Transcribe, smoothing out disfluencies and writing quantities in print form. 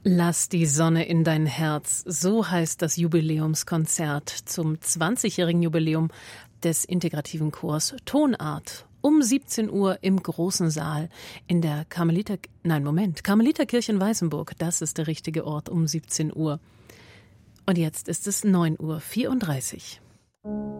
Lass die Sonne in dein Herz, so heißt das Jubiläumskonzert zum 20-jährigen Jubiläum des integrativen Chors Tonart. Um 17 Uhr im großen Saal in der Karmeliterkirche in Weißenburg. Das ist der richtige Ort um 17 Uhr. Und jetzt ist es 9:34 Uhr.